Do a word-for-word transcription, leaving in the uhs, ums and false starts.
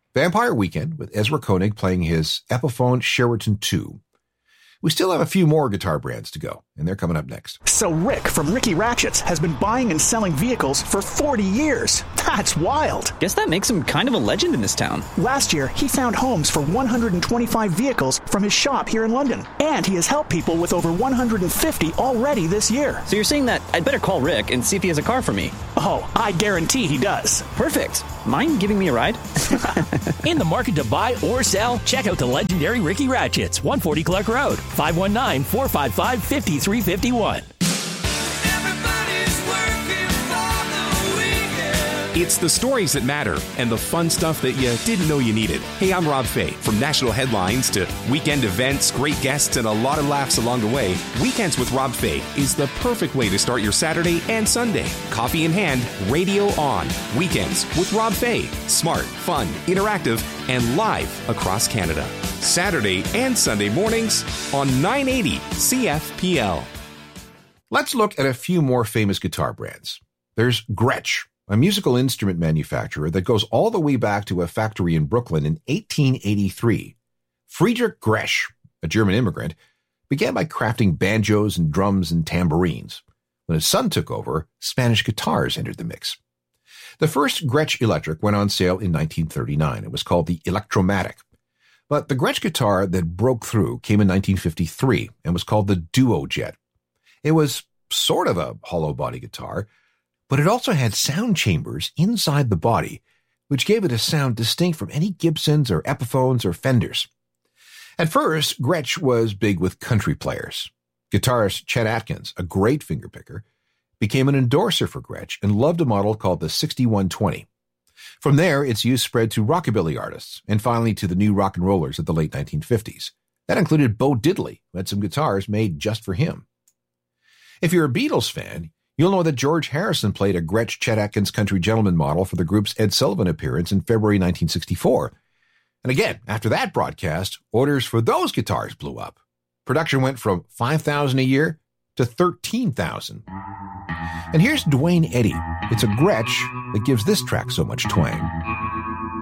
Vampire Weekend with Ezra Koenig playing his Epiphone Sheraton two. We still have a few more guitar brands to go, and they're coming up next. So Rick from Ricky Ratchets has been buying and selling vehicles for forty years. That's wild. Guess that makes him kind of a legend in this town. Last year, he found homes for one hundred twenty-five vehicles from his shop here in London. And he has helped people with over one hundred fifty already this year. So you're saying that I'd better call Rick and see if he has a car for me? Oh, I guarantee he does. Perfect. Mind giving me a ride? In the market to buy or sell, check out the legendary Ricky Ratchets, one forty Clark Road, five one nine, four five five, five three five one. It's the stories that matter and the fun stuff that you didn't know you needed. Hey, I'm Rob Fay. From national headlines to weekend events, great guests, and a lot of laughs along the way, Weekends with Rob Fay is the perfect way to start your Saturday and Sunday. Coffee in hand, radio on. Weekends with Rob Fay. Smart, fun, interactive, and live across Canada. Saturday and Sunday mornings on nine eighty C F P L. Let's look at a few more famous guitar brands. There's Gretsch, a musical instrument manufacturer that goes all the way back to a factory in Brooklyn in eighteen eighty-three. Friedrich Gretsch, a German immigrant, began by crafting banjos and drums and tambourines. When his son took over, Spanish guitars entered the mix. The first Gretsch Electric went on sale in nineteen thirty-nine. It was called the Electromatic. But the Gretsch guitar that broke through came in nineteen fifty-three and was called the Duojet. It was sort of a hollow body guitar, but it also had sound chambers inside the body, which gave it a sound distinct from any Gibsons or Epiphones or Fenders. At first, Gretsch was big with country players. Guitarist Chet Atkins, a great fingerpicker, became an endorser for Gretsch and loved a model called the sixty-one twenty. From there, its use spread to rockabilly artists, and finally to the new rock and rollers of the late nineteen fifties. That included Bo Diddley, who had some guitars made just for him. If you're a Beatles fan, you'll know that George Harrison played a Gretsch Chet Atkins Country Gentleman model for the group's Ed Sullivan appearance in February nineteen sixty-four. And again, after that broadcast, orders for those guitars blew up. Production went from five thousand a year to thirteen thousand. And here's Dwayne Eddy. It's a Gretsch that gives this track so much twang.